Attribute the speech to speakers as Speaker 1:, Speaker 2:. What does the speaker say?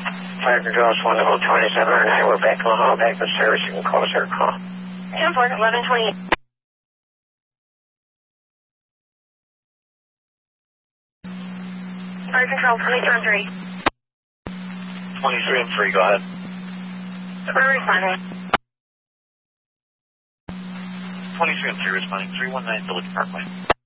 Speaker 1: Fire Control is 1 to 27 or 9. We're back on back with service. You can call us or call.
Speaker 2: 10-4, 1128. Fire Control, 23 and 3.
Speaker 1: 23 and 3, go ahead.
Speaker 2: We're responding.
Speaker 1: 23 and 3 responding. 319 Village Parkway.